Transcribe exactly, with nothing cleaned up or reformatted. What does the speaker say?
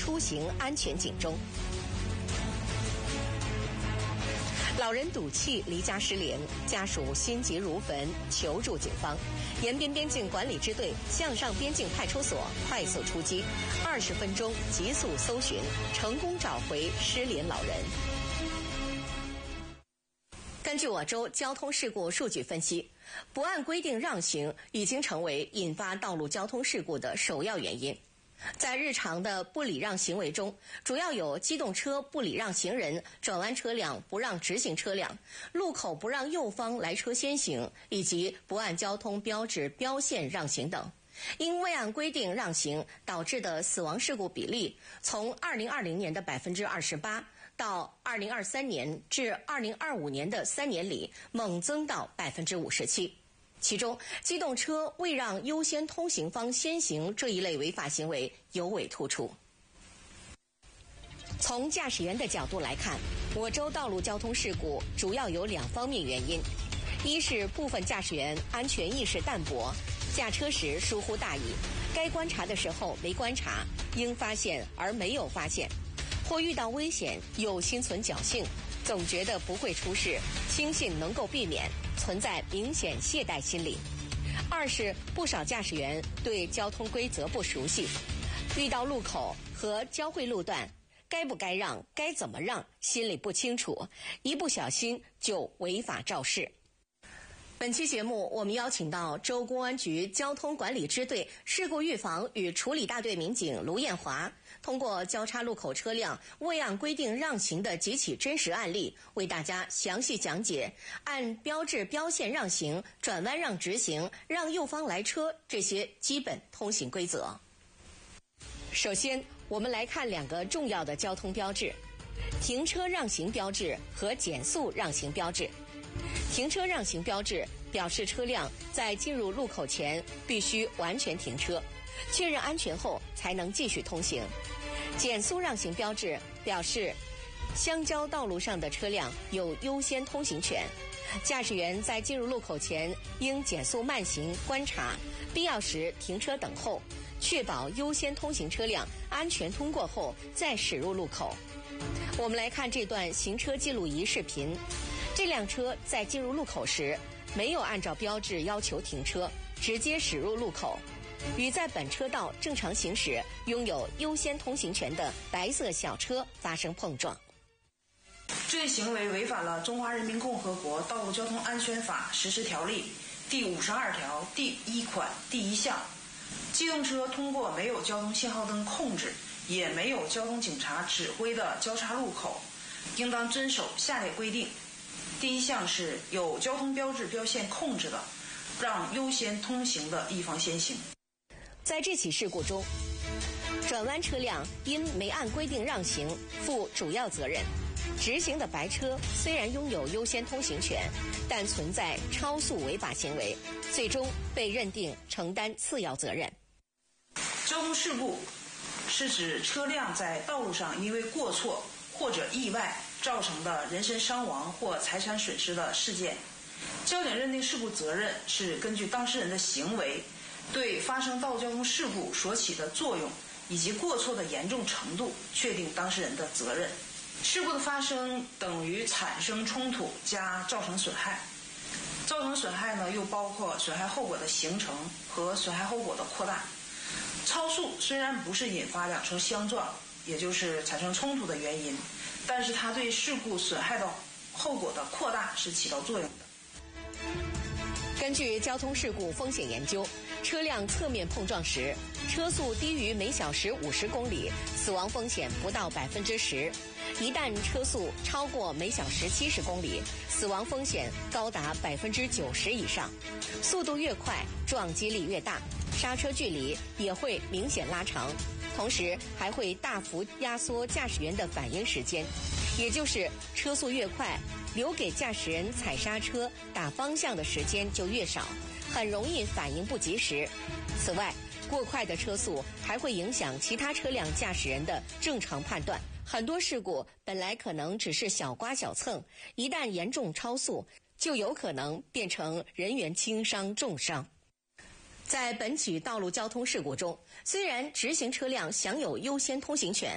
出行安全警钟。老人赌气离家失联，家属心急如焚，求助警方。延边边境管理支队向上边境派出所快速出击，二十分钟急速搜寻，成功找回失联老人。根据我州交通事故数据分析，不按规定让行已经成为引发道路交通事故的首要原因。在日常的不礼让行为中，主要有机动车不礼让行人、转弯车辆不让直行车辆、路口不让右方来车先行，以及不按交通标志标线让行等。因未按规定让行导致的死亡事故比例，从二零二零年的百分之二十八到二零二三年至二零二五年的三年里猛增到百分之五十七。其中，机动车未让优先通行方先行这一类违法行为尤为突出。从驾驶员的角度来看，我州道路交通事故主要有两方面原因：一是部分驾驶员安全意识淡薄，驾车时疏忽大意，该观察的时候没观察，应发现而没有发现，或遇到危险又心存侥幸，总觉得不会出事，轻信能够避免，存在明显懈怠心理。二是不少驾驶员对交通规则不熟悉，遇到路口和交汇路段该不该让、该怎么让，心里不清楚，一不小心就违法肇事。本期节目，我们邀请到州公安局交通管理支队事故预防与处理大队民警卢艳华，通过交叉路口车辆未按规定让行的几起真实案例，为大家详细讲解按标志标线让行、转弯让直行、让右方来车这些基本通行规则。首先，我们来看两个重要的交通标志：停车让行标志和减速让行标志。停车让行标志表示车辆在进入路口前必须完全停车，确认安全后才能继续通行。减速让行标志表示相交道路上的车辆有优先通行权，驾驶员在进入路口前应减速慢行观察，必要时停车等候，确保优先通行车辆安全通过后再驶入路口。我们来看这段行车记录仪视频。这辆车在进入路口时没有按照标志要求停车，直接驶入路口，与在本车道正常行驶拥有优先通行权的白色小车发生碰撞。 这一行为违反了《中华人民共和国道路交通安全法实施条例》第五十二条第一款第一项，机动车通过没有交通信号灯控制，也没有交通警察指挥的交叉路口，应当遵守下列规定。第一项是有交通标志标线控制的，让优先通行的一方先行。 在这起事故中，转弯车辆因没按规定让行负主要责任，直行的白车虽然拥有优先通行权，但存在超速违法行为，最终被认定承担次要责任。 交通事故是指车辆在道路上因为过错或者意外造成的人身伤亡或财产损失的事件。交警认定事故责任是根据当事人的行为对发生道路交通事故所起的作用以及过错的严重程度，确定当事人的责任。事故的发生等于产生冲突加造成损害，造成损害呢又包括损害后果的形成和损害后果的扩大。超速虽然不是引发两车相撞，也就是产生冲突的原因，但是它对事故损害的后果的扩大是起到作用的。 根据交通事故风险研究，车辆侧面碰撞时，车速低于每小时五十公里，死亡风险不到百分之十；一旦车速超过每小时七十公里，死亡风险高达百分之九十以上。速度越快，撞击力越大，刹车距离也会明显拉长，同时还会大幅压缩驾驶员的反应时间，也就是车速越快，留给驾驶人踩刹车、打方向的时间就越少，很容易反应不及时。此外，过快的车速还会影响其他车辆驾驶人的正常判断。很多事故本来可能只是小刮小蹭，一旦严重超速，就有可能变成人员轻伤、重伤。在本起道路交通事故中，虽然直行车辆享有优先通行权，